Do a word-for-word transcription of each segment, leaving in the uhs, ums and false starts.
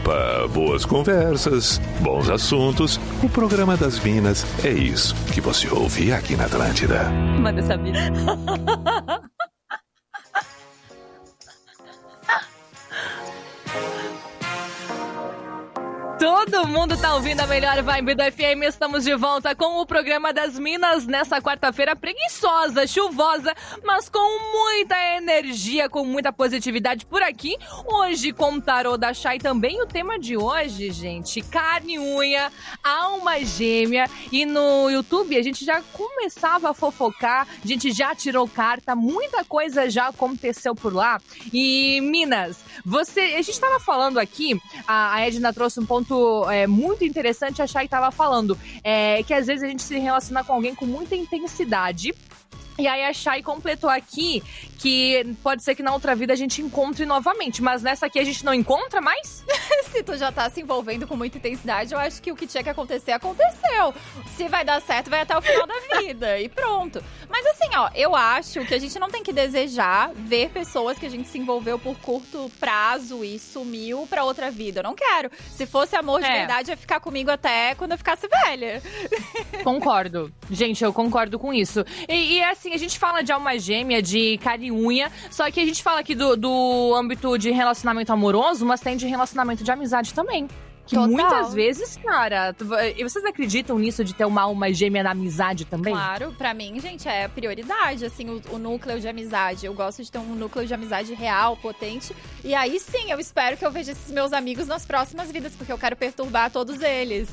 Opa, boas conversas, bons assuntos. O programa das Minas é isso que você ouve aqui na Atlântida. Manda essa vida. Todo mundo tá ouvindo a melhor vibe do F M. Estamos de volta com o programa das Minas nessa quarta-feira preguiçosa, chuvosa, mas com muita energia, com muita positividade por aqui. Hoje com o tarô da Chay também. O tema de hoje, gente, carne e unha, alma gêmea. E no YouTube a gente já começava a fofocar, a gente já tirou carta, muita coisa já aconteceu por lá. E Minas, você, a gente tava falando aqui, a, a Edna trouxe um ponto É, muito interessante, a Chay estava falando é, que às vezes a gente se relaciona com alguém com muita intensidade. E aí a Chay completou aqui que pode ser que na outra vida a gente encontre novamente, mas nessa aqui a gente não encontra mais? Se tu já tá se envolvendo com muita intensidade, eu acho que o que tinha que acontecer, aconteceu. Se vai dar certo, vai até o final da vida e pronto. Mas assim, ó, eu acho que a gente não tem que desejar ver pessoas que a gente se envolveu por curto prazo e sumiu pra outra vida. Eu não quero. Se fosse amor de É. verdade, ia ficar comigo até quando eu ficasse velha. Concordo. Gente, eu concordo com isso. E, e assim, a gente fala de alma gêmea, de cara e unha, só que a gente fala aqui do, do âmbito de relacionamento amoroso, mas tem de relacionamento de amizade também. Que Total. muitas vezes, cara, tu- e vocês acreditam nisso de ter uma alma gêmea na amizade também? Claro, pra mim, gente, é prioridade, assim, o, o núcleo de amizade. Eu gosto de ter um núcleo de amizade real, potente. E aí, sim, eu espero que eu veja esses meus amigos nas próximas vidas, porque eu quero perturbar todos eles.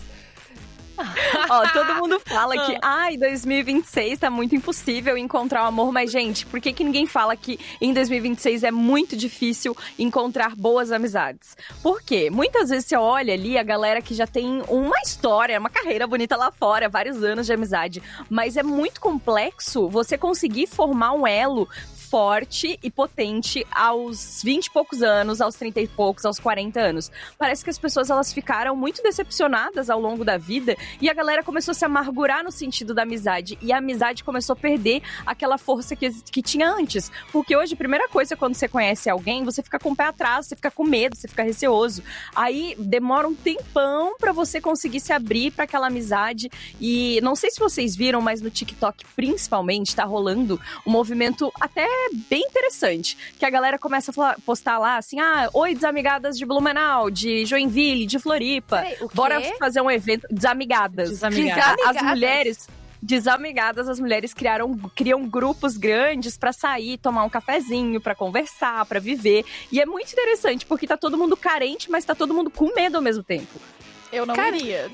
Ó, todo mundo fala que, ai, dois mil e vinte e seis tá muito impossível encontrar o amor, mas, gente, por que que ninguém fala que em dois mil e vinte e seis é muito difícil encontrar boas amizades? Por quê? Muitas vezes você olha ali a galera que já tem uma história, uma carreira bonita lá fora, vários anos de amizade, mas é muito complexo você conseguir formar um elo forte e potente aos vinte e poucos anos, aos trinta e poucos, aos quarenta anos. Parece que as pessoas elas ficaram muito decepcionadas ao longo da vida e a galera começou a se amargurar no sentido da amizade e a amizade começou a perder aquela força que, que tinha antes. Porque hoje, a primeira coisa, quando você conhece alguém, você fica com o pé atrás, você fica com medo, você fica receoso. Aí demora um tempão pra você conseguir se abrir pra aquela amizade e não sei se vocês viram, mas no TikTok principalmente tá rolando um movimento até bem interessante, que a galera começa a falar- postar lá assim, ah, oi desamigadas de Blumenau, de Joinville, de Floripa, Peraí, o quê? bora fazer um evento, desamigadas. Desamigadas. As Desamigadas. mulheres... Desamigadas, as mulheres criaram, criam grupos grandes pra sair, tomar um cafezinho, pra conversar, pra viver. E é muito interessante, porque tá todo mundo carente, mas tá todo mundo com medo ao mesmo tempo. Eu não Cara, iria.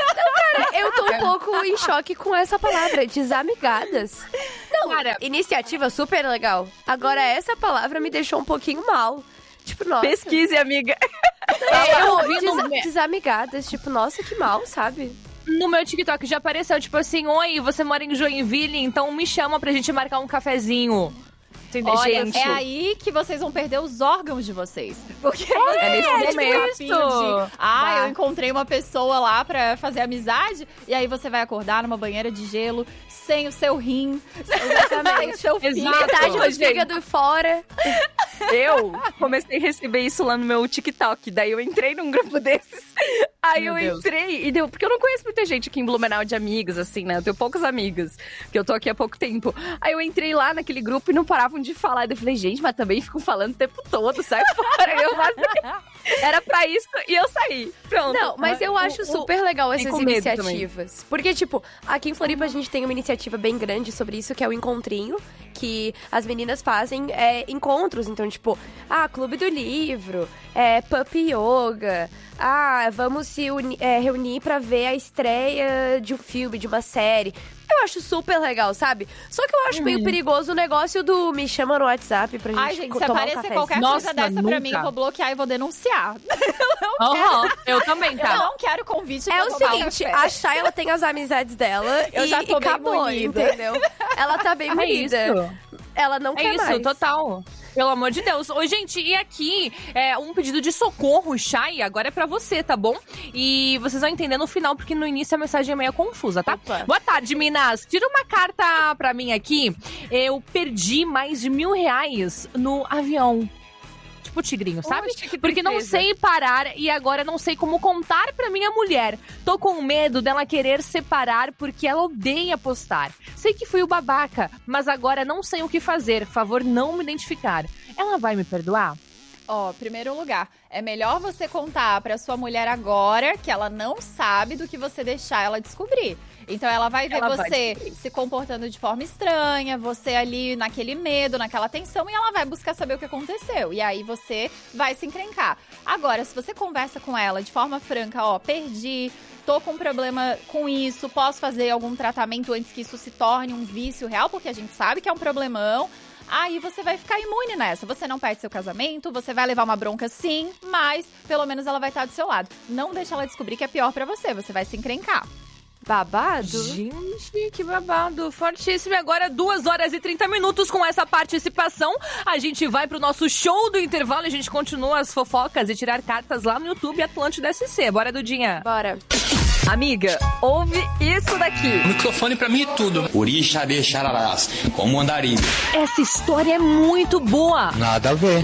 Eu tô um pouco em choque com essa palavra, desamigadas. Não, Cara, iniciativa super legal. Agora, essa palavra me deixou um pouquinho mal. Tipo, nossa. Pesquise, amiga. Eu ouvi ouvi no- desamigadas. Tipo, nossa, que mal, sabe? no meu TikTok já apareceu, tipo assim, oi, você mora em Joinville, então me chama pra gente marcar um cafezinho. Entendeu? Olha, gente, é aí que vocês vão perder os órgãos de vocês. Porque É nesse é tipo momento. papinho de, ah, Bah. eu encontrei uma pessoa lá pra fazer amizade, e aí você vai acordar numa banheira de gelo, sem o seu rim, sem o seu filho. Exato. Metade do gente. fígado fora. Eu comecei a receber isso lá no meu TikTok. Daí eu entrei num grupo desses. Aí Meu eu Deus. entrei e deu. Porque eu não conheço muita gente aqui em Blumenau de amigos, assim, né? Eu tenho poucos amigos, porque eu tô aqui há pouco tempo. Aí eu entrei lá naquele grupo e não paravam de falar. Eu falei, gente, mas também ficam falando o tempo todo, sai fora. Eu vazei. Era pra isso e eu saí. Pronto. Não, mas eu acho o- super legal essas com medo iniciativas. Porque, tipo, aqui em Floripa a gente tem uma iniciativa bem grande sobre isso, que é o Encontrinho, que as meninas fazem é, encontros. Então, tipo, ah, Clube do Livro, é, Puppy Yoga, ah, vamos se uni- é, reunir pra ver a estreia de um filme, de uma série. Eu acho super legal, sabe? Só que eu acho meio perigoso o negócio do me chama no WhatsApp pra gente, Ai, gente, co- se tomar um aparecer cafezinho. qualquer Nossa, coisa dessa pra nunca. mim, eu vou bloquear e vou denunciar. Aham, eu também, Eu tá? não quero convite É pra o tomar um seguinte, café. a Chay, ela tem as amizades dela Eu e, já tô e bem acabou, munida. entendeu? Ela tá bem É munida. isso. Ela não É quer isso, mais. total. Pelo amor de Deus. Ô, gente, e aqui, é, um pedido de socorro, Chay, agora é pra você, tá bom? E vocês vão entender no final, porque no início a mensagem é meio confusa, tá? Opa. Boa tarde, Minas. Tira uma carta pra mim aqui. Eu perdi mais de mil reais no avião. Tipo tipo tigrinho, sabe? Poxa, que Porque não tristeza. sei parar e agora não sei como contar pra minha mulher. Tô com medo dela querer separar porque ela odeia postar. Sei que fui o babaca, mas agora não sei o que fazer. Favor não me identificar. Ela vai me perdoar? Ó, primeiro lugar, é melhor você contar pra sua mulher agora que ela não sabe do que você deixar ela descobrir. Então ela vai ver Ela vai você se comportando de forma estranha, você ali naquele medo, naquela tensão, e ela vai buscar saber o que aconteceu. E aí você vai se encrencar. Agora, se você conversa com ela de forma franca, ó, perdi, tô com um problema com isso, posso fazer algum tratamento antes que isso se torne um vício real, porque a gente sabe que é um problemão. Aí você vai ficar imune nessa. Você não perde seu casamento, você vai levar uma bronca sim, mas pelo menos ela vai estar do seu lado. Não deixa ela descobrir que é pior pra você, você vai se encrencar. Babado? Gente, que babado. Fortíssimo. E agora, duas horas e trinta minutos com essa participação. A gente vai pro nosso show do intervalo e a gente continua as fofocas e tirar cartas lá no YouTube Atlântida S C. Bora, Dudinha. Bora. Amiga, ouve isso daqui. O microfone pra mim é tudo. Uri, xadê, xararás, como andarilho. Essa história é muito boa. Nada a ver.